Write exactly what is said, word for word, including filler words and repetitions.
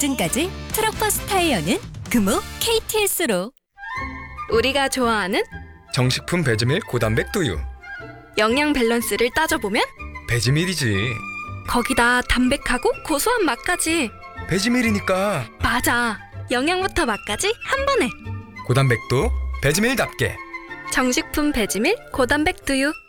지금까지 트럭버스 타이어는 금호 케이티에스로. 우리가 좋아하는 정식품 배지밀 고단백 두유. 영양 밸런스를 따져보면 배지밀이지. 거기다 담백하고 고소한 맛까지. 배지밀이니까 맞아. 영양부터 맛까지 한 번에. 고단백도 배지밀답게. 정식품 배지밀 고단백 두유.